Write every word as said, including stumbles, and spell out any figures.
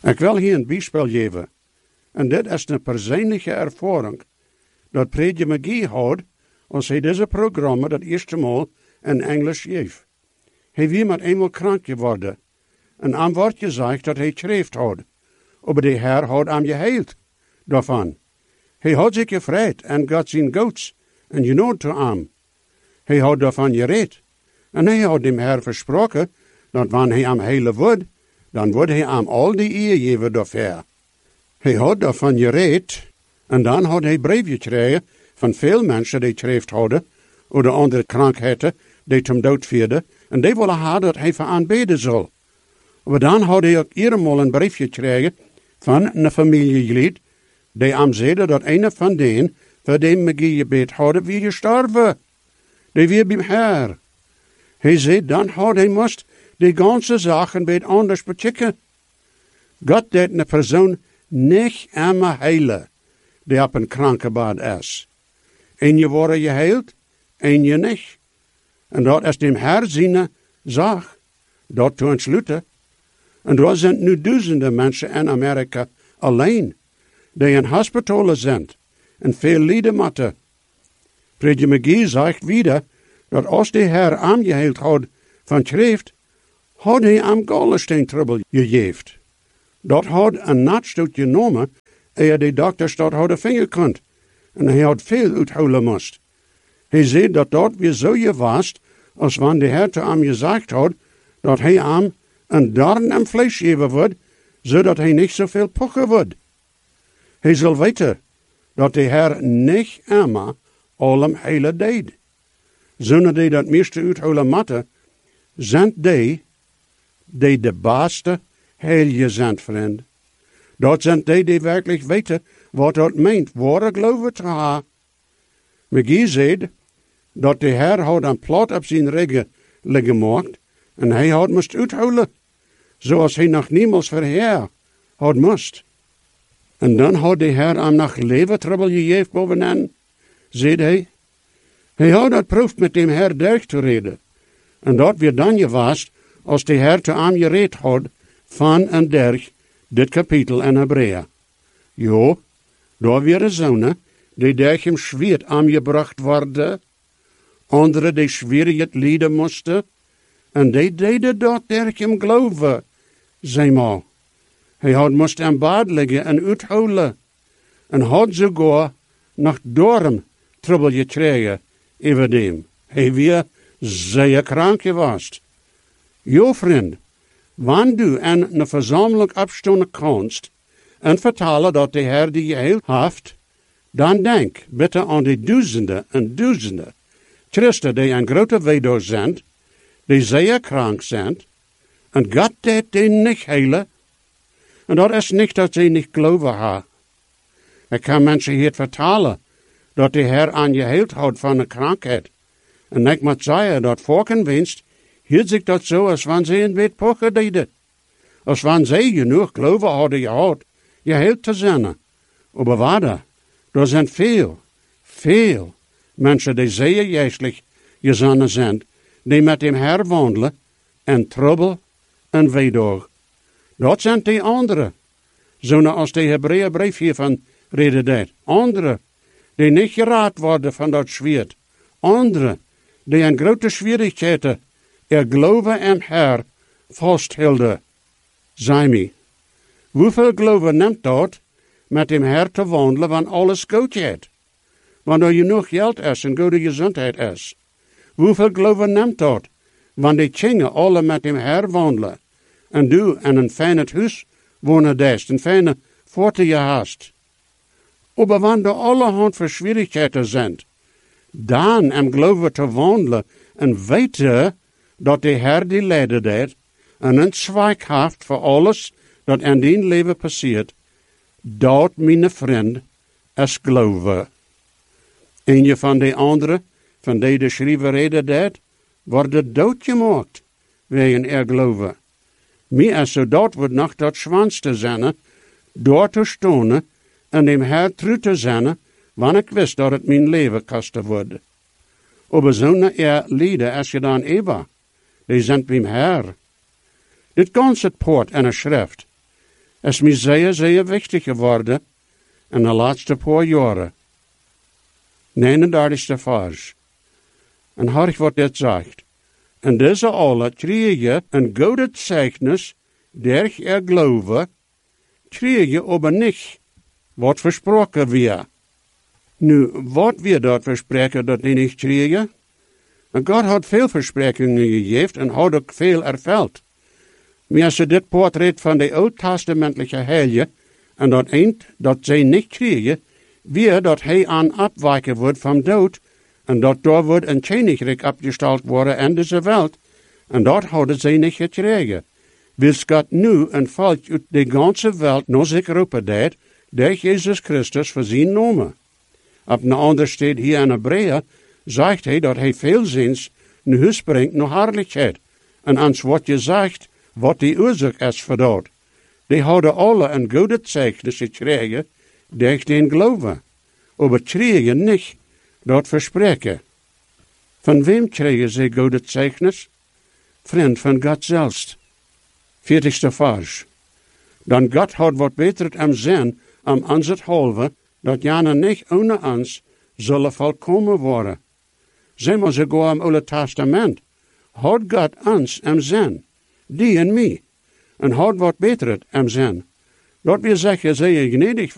Ik wil hier een bijspel geven. En dit is een persoonlijke ervaring dat Prediker McGee had als hij deze programma dat eerste maal in Engels schreef. Hij was met eenmaal krank geworden. En aan wordt gezegd dat hij schreef had. Maar de Heer had hem geheild daarvan. Hij had zich gevraagd en God zijn goeds en genoemd te hem. Hij had daarvan gereed. En hij had dem Heer versproken dat wanneer hij hem heilen wordt, dan wordt hij hem al die eer geven daarvoor. Hij had daarvan gereed en dan had hij brief gekregen van veel mensen die schreef hadden, of de andere krankheden die hem dood vierden, en die willen hebben dat hij voor aanbeden zal. Maar dan had hij ook eenmaal een brief gekregen van een familielid, die hem zeiden dat een van denen, voor die McGee gebed hadden, weer gestorven. Die weer bij Heer. Hij zei, dan had hij moest die ganze zaken bij het anders bechecken. God deed een persoon niet einmal heilen, die op een krankenbad is. En je worden geheild, en je niet. En dat is dem Heer zijn zaak, dat te ontsluiten. En er zijn nu duizenden mensen in Amerika alleen, die in hospitalen zijn en veel lijden moeten. Prediker McGee zegt weer dat als de Heer aangeheeld had van schrift, had hij hem gallensteentrubbel gegeven. Dat had een nachtstoot genomen, eer de dokters dat hadden vinger kunt. En hij had veel uithouden moest. Hij zei dat dat weer zo gewaast, als wanneer de Heer te hem gezegd had, dat hij hem een darm en vlees geven wordt, zodat hij niet zoveel pochen wordt. Hij zal weten dat de Heer niet eenmaal al hem hele deed. Zonder die dat meeste uithouden matten, zijn die, die de beste heilige zijn, vriend. Dat zijn die die werkelijk weten wat dat meent, ware geloven te hebben. McGee zei dat de Heer had een plot op zijn regen gemaakt en hij had moest uithouden, zoals hij nog niemals verheer had moest. En dan had de Heer hem nog levenstrubbel gegeven bovenaan, zei hij. Hij had dat proef met dem Heer derg te reden. En dat weer dan gewaast, als de Heer te hem gereed had, van en derg, dit kapitel in Hebrea. Jo, daar weer zonen, die derg hem schweer aangebracht worden, anderen die schweer het lijden moesten, en die deden dat derg hem geloven, zei maar. Hij had moest in bad liggen en uithouden, en had sogar nog dorm trouble gekregen over dem. Hij weer zeer krank geweest. Jo, vriend, wanneer du in een verzameling opstonden kanst en vertellen dat de Heer die geheild heeft, dan denk bitte aan die duizenden en duizenden christen die een grote weduwe zijn, die zeer krank zijn, en God deed die niet heilen. En dat is niet dat ze niet geloven hebben. Ik kan mensen hier vertellen dat de Heer aan je heelt houdt van een krankheid. En ik moet zeggen dat voorkenwinst hield zich dat zo als wanneer ze in bed pochen deden. Als wanneer ze genoeg geloven hadden gehad, je heelt te zijn. Maar waarder, er zijn veel, veel mensen die zeer geestelijk gezonnen zijn, die met hem Heer wandelen en trouble en weedoog. Dat zijn die anderen. Zoals als de Hebreeënbrief hiervan reden deed. Anderen die niet geraad worden van dat zwiert. Anderen die in grote schwierigheden er geloven en Heer vasthielden. Zei mij, hoeveel geloven neemt dat met dem Heer te wandelen, wanneer alles goed gaat? Wanneer er genoeg geld is en goede gezondheid is. Hoeveel geloven neemt dat wanneer die kinderen alle met dem Heer wandelen? En du in een fijn huis wonen dest, een fijne voerte je hast. Maar wanneer er allerhand voor schwierigheden zijn, dan em geloven te wandelen en weten dat de Heer die leider deed en een zwak heeft voor alles dat in die leven passiert, dat, mijn vriend, is geloven. En je van de anderen, van die de schrijver reden deed, worden doodgemaakt, wegen er geloven. Mij is zo dat wordt nog dat zwaarste zijn, door te stonen en dem Heer trouw te zijn, wanneer ik wist dat het mijn leven kosten wordt. Maar zo'n er lieden als je dan Eva, die zijn bij hem Heer. Dit ganze poort in een schrift, is mij zeer, zeer wichtig geworden in de laatste paar jaren. negenendertigste vers. En hoor ik wat dit zegt. En deze alle kreeg je een goede zeugnis, der er geloven, kreeg je aber niet wat versproken weer. Nu, wat weer dat verspreken dat die niet kregen? En God had veel versprekingen gegeven en had ook veel ervuld. Maar als je dit portret van de oud-testamentelijke heilige en dat eind dat zij niet kregen, weer dat hij aan afwijken wordt van dood, en dat daar wordt een koninkrijk opgesteld worden in deze wereld, en dat hadden zij niet gekregen. Wil God nu een volk uit de ganze wereld naar zich roepen deed, door Jezus Christus voor zijn naam. Op een ander staat hier in Hebreeën, zegt hij dat hij veelzins een huis brengt naar heerlijkheid. En ans wat je zegt, wat die oorzaak is voor dat. Die hadden alle een goede zeugnis gekregen, door den geloven. Maar kregen niet dat verspreken. Van wem kregen ze goede zeugnis? Vriend van God zelfs. veertigste vers. Dan God had wat beter am zin am ons het halve, dat jana niet ohne ons zullen volkomen worden. Zijn maar sogar im Oude Testament. Had God ons am zin, die en mij, en had wat beter am zin. Dat we zeggen, zij gnädig